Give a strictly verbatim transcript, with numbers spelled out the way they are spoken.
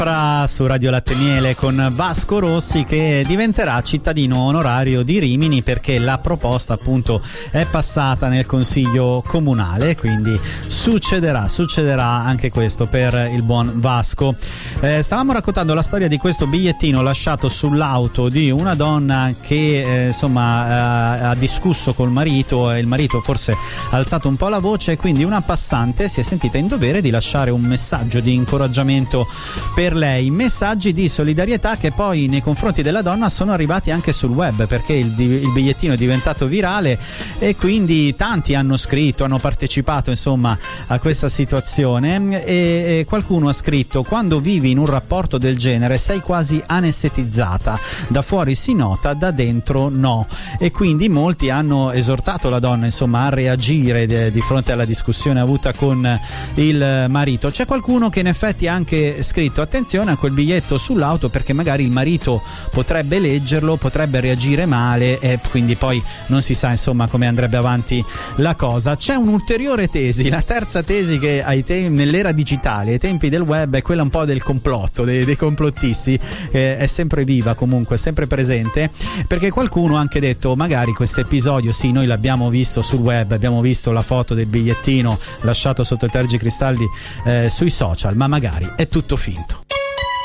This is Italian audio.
Lepra su Radio Latte Miele con Vasco Rossi, che diventerà cittadino onorario di Rimini perché la proposta appunto è passata nel consiglio comunale, quindi succederà, succederà anche questo per il buon Vasco. Eh, stavamo raccontando la storia di questo bigliettino lasciato sull'auto di una donna che eh, insomma eh, ha discusso col marito e il marito forse ha alzato un po' la voce, e quindi una passante si è sentita in dovere di lasciare un messaggio di incoraggiamento per lei, messaggi di solidarietà che poi nei confronti della donna sono arrivati anche sul web, perché il, il bigliettino è diventato virale e quindi tanti hanno scritto, hanno partecipato insomma a questa situazione, e, e qualcuno ha scritto: quando vivi in un rapporto del genere sei quasi anestetizzata, da fuori si nota, da dentro no, e quindi molti hanno esortato la donna insomma a reagire de, di fronte alla discussione avuta con il marito. C'è qualcuno che in effetti ha anche scritto: attenzione a quel biglietto sull'auto perché magari il marito potrebbe leggerlo, potrebbe reagire male e quindi poi non si sa insomma come andrebbe avanti la cosa. C'è un'ulteriore tesi, la terza tesi, che ai te- nell'era digitale, ai tempi del web, è quella un po' del complotto, dei, dei complottisti, eh, è sempre viva, comunque sempre presente, perché qualcuno ha anche detto: magari questo episodio sì, noi l'abbiamo visto sul web, abbiamo visto la foto del bigliettino lasciato sotto i tergicristalli eh, sui social, ma magari è tutto finto.